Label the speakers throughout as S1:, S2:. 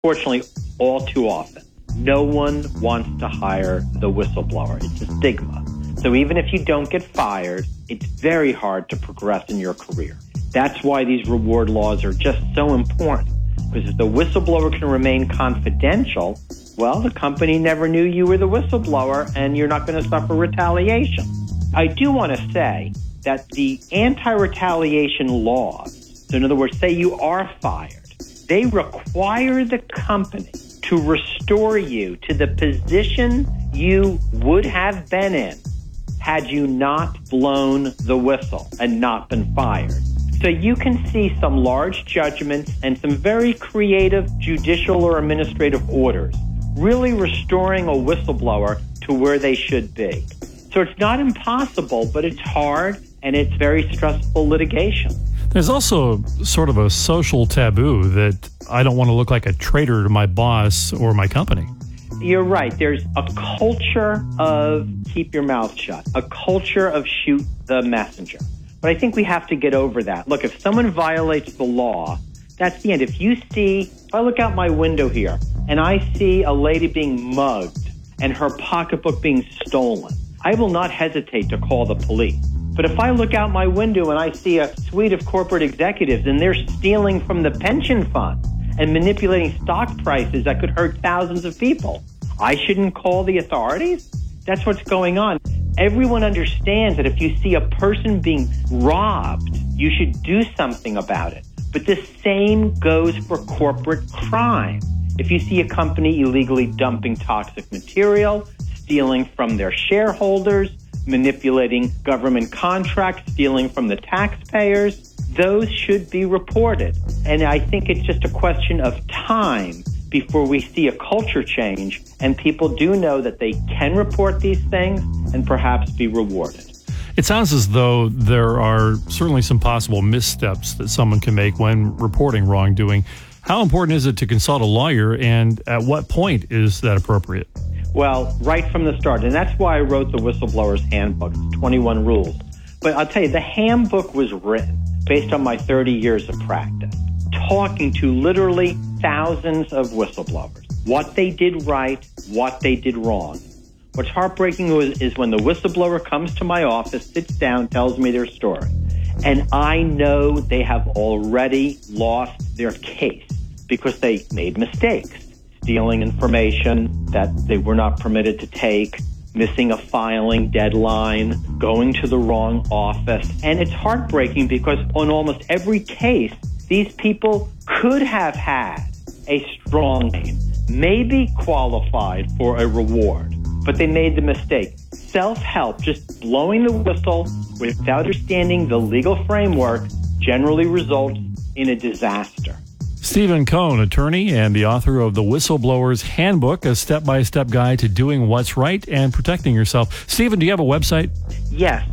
S1: Fortunately, all too often, no one wants to hire the whistleblower. It's a stigma. So even if you don't get fired, it's very hard to progress in your career. That's why these reward laws are just so important. Because if the whistleblower can remain confidential, well, the company never knew you were the whistleblower and you're not going to suffer retaliation. I do want to say that the anti-retaliation laws, so in other words, say you are fired, they require the company to restore you to the position you would have been in had you not blown the whistle and not been fired. So you can see some large judgments and some very creative judicial or administrative orders really restoring a whistleblower to where they should be. So it's not impossible, but it's hard and it's very stressful litigation.
S2: There's also sort of a social taboo that I don't want to look like a traitor to my boss or my company.
S1: You're right. There's a culture of keep your mouth shut, a culture of shoot the messenger. But I think we have to get over that. Look, if someone violates the law, that's the end. If I look out my window here and I see a lady being mugged and her pocketbook being stolen, I will not hesitate to call the police. But if I look out my window and I see a suite of corporate executives and they're stealing from the pension fund and manipulating stock prices that could hurt thousands of people, I shouldn't call the authorities? That's what's going on. Everyone understands that if you see a person being robbed, you should do something about it. But the same goes for corporate crime. If you see a company illegally dumping toxic material, stealing from their shareholders, manipulating government contracts, stealing from the taxpayers, those should be reported. And I think it's just a question of time before we see a culture change and people do know that they can report these things and perhaps be rewarded.
S2: It sounds as though there are certainly some possible missteps that someone can make when reporting wrongdoing. How important is it to consult a lawyer, and at what point is that appropriate?
S1: Well, right from the start, and that's why I wrote the Whistleblower's Handbook, 21 rules. But I'll tell you, the handbook was written based on my 30 years of practice, talking to literally thousands of whistleblowers, what they did right, what they did wrong. What's heartbreaking is when the whistleblower comes to my office, sits down, tells me their story, and I know they have already lost their case because they made mistakes, stealing information that they were not permitted to take, missing a filing deadline, going to the wrong office. And it's heartbreaking because on almost every case, these people could have had a strong name, maybe qualified for a reward, but they made the mistake. Self-help, just blowing the whistle without understanding the legal framework, generally results in a disaster.
S2: Stephen Cohn, attorney and the author of The Whistleblower's Handbook, a step-by-step guide to doing what's right and protecting yourself. Stephen, do you have a website?
S1: Yes,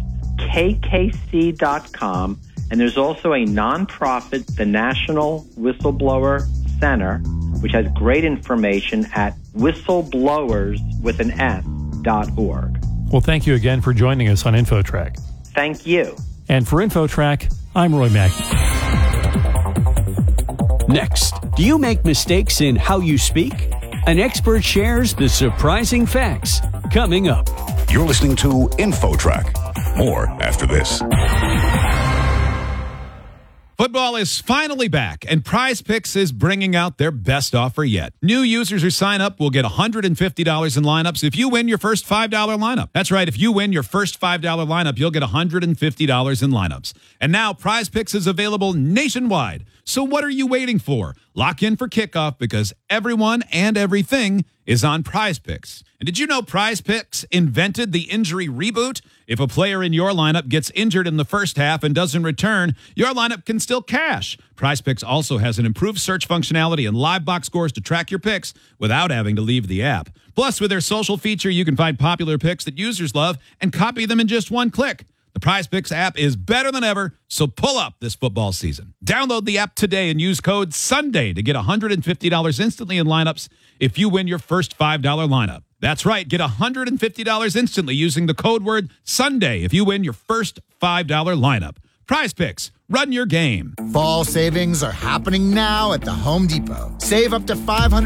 S1: kkc.com. And there's also a nonprofit, the National Whistleblower Center, which has great information at whistleblowers.org.
S2: Well, thank you again for joining us on InfoTrack.
S1: Thank you.
S2: And for InfoTrack, I'm Roy Mackey.
S3: Next, do you make mistakes in how you speak? An expert shares the surprising facts. Coming up.
S4: You're listening to InfoTrack. More after this.
S5: Football is finally back, and Prize Picks is bringing out their best offer yet. New users who sign up will get $150 in lineups if you win your first $5 lineup. That's right, if you win your first $5 lineup, you'll get $150 in lineups. And now Prize Picks is available nationwide. So what are you waiting for? Lock in for kickoff because everyone and everything is on Prize Picks. And did you know Prize Picks invented the injury reboot? If a player in your lineup gets injured in the first half and doesn't return, your lineup can still cash. Prize Picks also has an improved search functionality and live box scores to track your picks without having to leave the app. Plus, with their social feature, you can find popular picks that users love and copy them in just one click. The Prize Picks app is better than ever, so pull up this football season. Download the app today and use code SUNDAY to get $150 instantly in lineups if you win your first $5 lineup. That's right, get $150 instantly using the code word SUNDAY if you win your first $5 lineup. Prize Picks, run your game.
S6: Fall savings are happening now at the Home Depot. Save up to $500